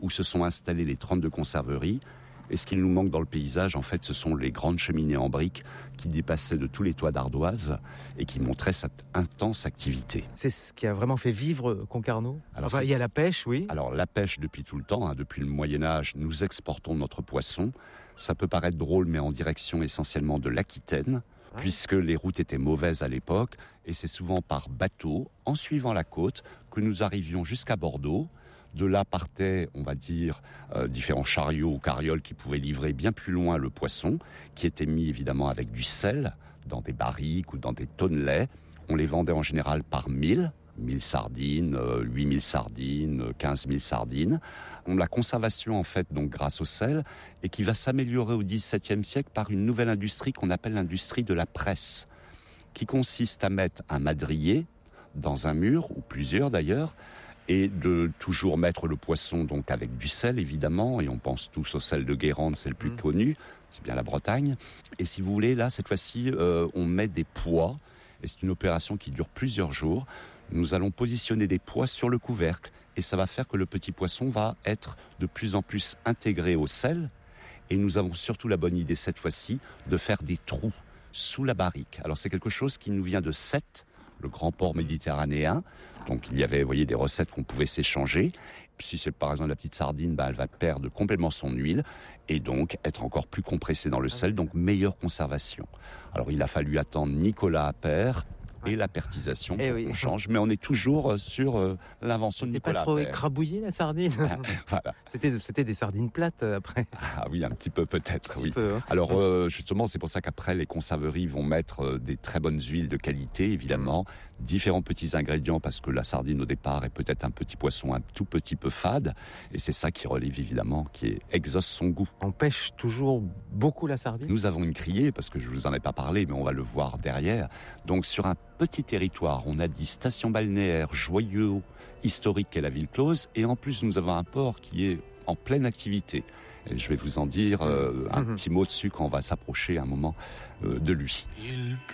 où se sont installées les 32 conserveries. Et ce qu'il nous manque dans le paysage, en fait, ce sont les grandes cheminées en briques qui dépassaient de tous les toits d'ardoise et qui montraient cette intense activité. C'est ce qui a vraiment fait vivre Concarneau. Il y a la pêche, oui. Alors la pêche depuis tout le temps, depuis le Moyen-Âge, nous exportons notre poisson. Ça peut paraître drôle, mais en direction essentiellement de l'Aquitaine, puisque les routes étaient mauvaises à l'époque, et c'est souvent par bateau, en suivant la côte, que nous arrivions jusqu'à Bordeaux. De là partaient, on va dire, différents chariots ou carrioles qui pouvaient livrer bien plus loin le poisson, qui était mis évidemment avec du sel, dans des barriques ou dans des tonnelets. On les vendait en général par 1000 sardines, 8000 sardines, 15 000 sardines. La conservation, en fait, donc grâce au sel, et qui va s'améliorer au XVIIe siècle par une nouvelle industrie qu'on appelle l'industrie de la presse, qui consiste à mettre un madrier dans un mur, ou plusieurs d'ailleurs, et de toujours mettre le poisson donc avec du sel évidemment, et on pense tous au sel de Guérande, c'est le plus connu, c'est bien la Bretagne. Et si vous voulez, là cette fois-ci, on met des pois, et c'est une opération qui dure plusieurs jours. Nous allons positionner des pois sur le couvercle, et ça va faire que le petit poisson va être de plus en plus intégré au sel, et nous avons surtout la bonne idée cette fois-ci de faire des trous sous la barrique. Alors c'est quelque chose qui nous vient de Sète, le grand port méditerranéen. Donc il y avait, vous voyez, des recettes qu'on pouvait s'échanger. Si c'est par exemple la petite sardine, elle va perdre complètement son huile et donc être encore plus compressée dans le sel, donc meilleure conservation. Alors il a fallu attendre Nicolas Appert et la pertisation qu'on change, mais on est toujours sur l'invention de Nicolas Appert. Pas trop écrabouillé la sardine. Voilà. C'était des sardines plates après. Ah oui, un petit peu peut-être, oui. Peu, hein. Alors justement, c'est pour ça qu'après les conserveries vont mettre des très bonnes huiles de qualité, évidemment, différents petits ingrédients, parce que la sardine au départ est peut-être un petit poisson un tout petit peu fade, et c'est ça qui relève évidemment, qui exauce son goût. On pêche toujours beaucoup la sardine. Nous avons une criée, parce que je vous en ai pas parlé, mais on va le voir derrière. Donc sur un petit territoire, on a dit station balnéaire, joyau, historique qu'est la ville close, et en plus nous avons un port qui est en pleine activité. Et je vais vous en dire un petit mot dessus quand on va s'approcher un moment de lui.